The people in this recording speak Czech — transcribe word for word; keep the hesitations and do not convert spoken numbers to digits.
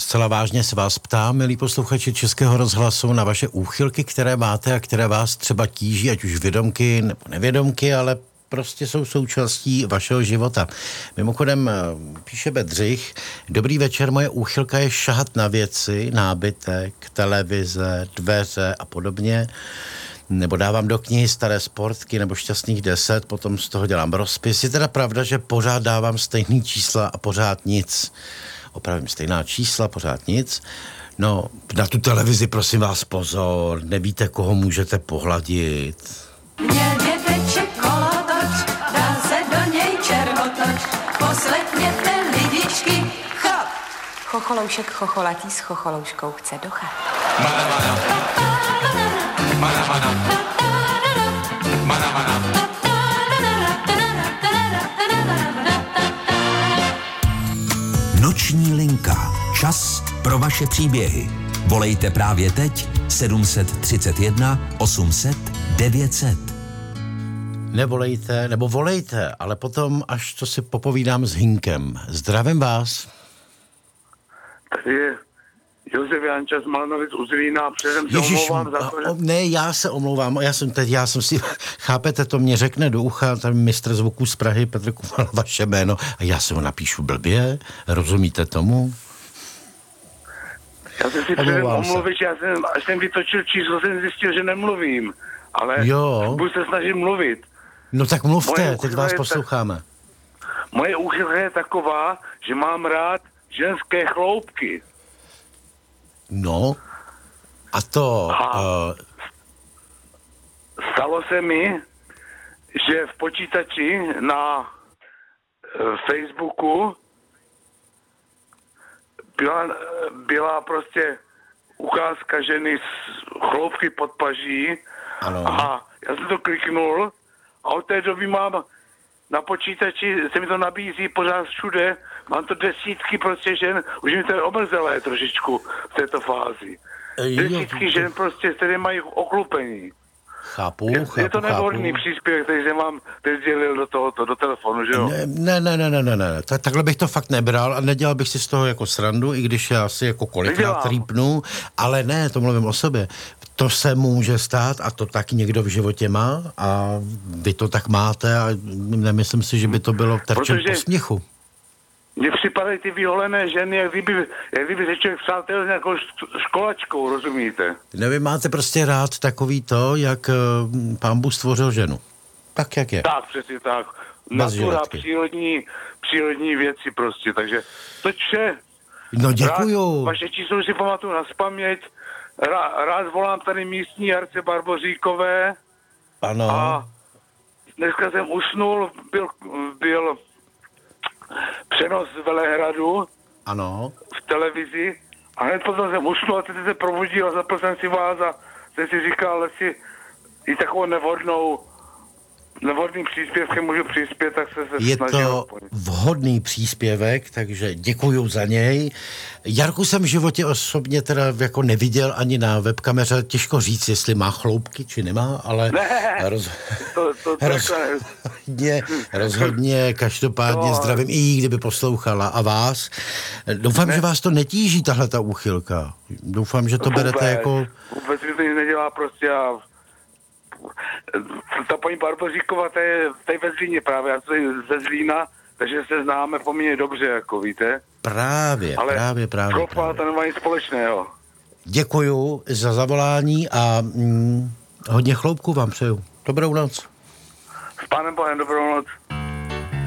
zcela vážně se vás ptám, milí posluchači Českého rozhlasu, na vaše úchylky, které máte a které vás třeba tíží, ať už vědomky nebo nevědomky, ale prostě jsou součástí vašeho života. Mimochodem, píše Bedřich, dobrý večer, moje úchylka je šahat na věci, nábytek, televize, dveře a podobně, nebo dávám do knihy staré sportky nebo šťastných deset, potom z toho dělám rozpis. Je teda pravda, že pořád dávám stejný čísla a pořád nic. Opravím stejná čísla, pořád nic. No, na tu televizi prosím vás pozor, nevíte, koho můžete pohladit. Měl dědeček kolotoč, dal se do něj červotoč, poslechněte lidičky, chop! Chocholoušek chocholatý s chocholouškou chce do chat. Mana, mana. Mana, mana. Mana, mana. Noční linka. Čas pro vaše příběhy. Volejte právě teď sedm set třicet jedna osm set devět set. Nevolejte, nebo volejte, ale potom, až to si popovídám s Hinkem. Zdravím vás. Tady je Josef Janča z Malanovic u Zlína. Předem se Ježiš, omlouvám za to, že... Ne, já se omlouvám. Já jsem teď, já jsem si, chápete, to mě řekne do ucha, tam mistr zvuků z Prahy, Petr Kumal, vaše jméno, a já se ho napíšu blbě, rozumíte tomu? Já jsem si předem omluvit, já jsem, až jsem vytočil číslo, jsem zjistil, že nemluvím, ale jo. budu se snažit mluvit. No tak mluvte, Moje teď vás je posloucháme. Tak, moje úchylka je taková, že mám rád ženské chloupky. No, a to... A uh, stalo se mi, že v počítači na uh, Facebooku byla, byla prostě ukázka ženy s chloupky pod paží. ano. A já jsem to kliknul a od té doby mám na počítači, se mi to nabízí pořád všude, mám to desítky prostě žen, už mi to je omrzelé trošičku v této fázi. Desítky žen prostě, které mají ochlupení. Chápu, Je, chápu, je to nevhodný chápu. příspěvek, který jsem vám teď sdělil do tohoto, do telefonu, že jo? Ne, ne, ne, ne, ne, ne. Tak, takhle bych to fakt nebral a nedělal bych si z toho jako srandu, i když já si jako kolikrát rýpnu, ale ne, to mluvím o sobě. To se může stát a to tak někdo v životě má a vy to tak máte a nemyslím si, že by to bylo terčem posměchu. Mně připadají ty vyholené ženy, jak kdyby, jak kdyby se člověk přátel s nějakou školačkou, rozumíte? Ne, vy máte prostě rád takový to, jak uh, Pán Bůh stvořil ženu. Tak, jak je. Tak, přesně tak. Natura, přírodní, přírodní věci prostě, takže to vše. No děkuju. Rád, vaše číslo si pamatuju nazpaměť. Rá, rád volám tady místní Jarce Barboříkové. Ano. A dneska jsem usnul, byl, byl přenos z Velehradu. Ano. V televizi. A hned potom jsem usnul a teď se probudil a zapl jsem si vás a teď si říkal, jestli i takovou nevhodnou nevhodným příspěvkem můžu přispět, tak se, se je snažím. Je to vhodný příspěvek, takže děkuju za něj. Jarku jsem v životě osobně teda jako neviděl ani na webkameře, těžko říct, jestli má chloupky, či nemá, ale ne, roz... to, to, to rozhodně, rozhodně, každopádně no, zdravím i jí, kdyby poslouchala a vás. Doufám, ne. že vás to netíží, tahle ta úchylka. Doufám, že to vůbec, berete jako... Vůbec mi to nic nedělá prostě a ta paní Barboříková, ta je, ta je ve Zlíně právě, já jsem ze Zlína, takže se známe poměrně dobře, jako víte. Právě, ale právě, právě. Ale chloupá to nemá nic společného. Děkuju za zavolání a mm, hodně chloupků vám přeju. Dobrou noc. S Pánem Bohem, dobrou noc.